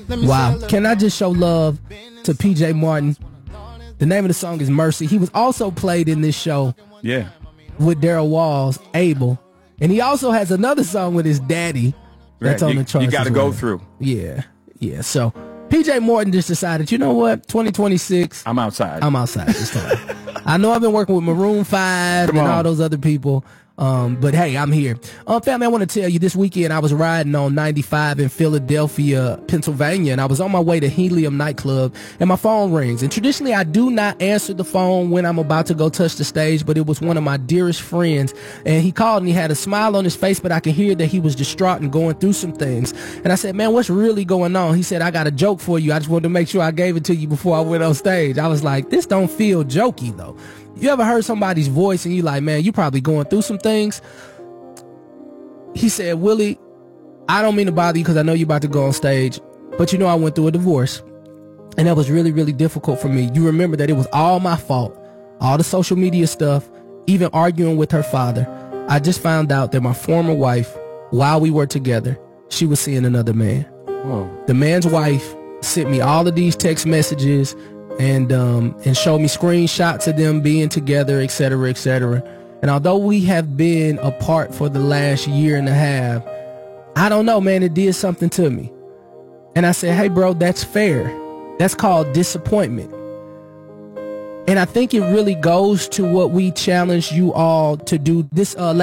Wow. Can I just show love to PJ Martin? The name of the song is Mercy. He was also played in this show. Yeah. With Daryl Walls, Abel. And he also has another song with his daddy that's on the charts. You got to go through. Yeah. Yeah. So PJ Morton just decided, you know what? 2026. I'm outside this time. I know I've been working with Maroon 5 and all those other people. But hey, I'm here. Family, I want to tell you, this weekend I was riding on 95 in Philadelphia, Pennsylvania, and I was on my way to Helium nightclub, and my phone rings. And traditionally, I do not answer the phone when I'm about to go touch the stage, but it was one of my dearest friends, and he called and he had a smile on his face, but I could hear that he was distraught and going through some things. And I said, man, what's really going on? He said, I got a joke for you. I just wanted to make sure I gave it to you before I went on stage. I was like, this don't feel jokey, though. You ever heard somebody's voice and you like, man, you probably going through some things? He said, Willie, I don't mean to bother you because I know you're about to go on stage, but you know I went through a divorce, and that was really, really difficult for me. You remember that it was all my fault, all the social media stuff, even arguing with her father. I just found out that my former wife, while we were together, she was seeing another man. Whoa. The man's wife sent me all of these text messages and showed me screenshots of them being together, et cetera, et cetera. And although we have been apart for the last year and a half, I don't know, man, it did something to me. And I said, hey, bro, that's fair. That's called disappointment. And I think it really goes to what we challenge you all to do this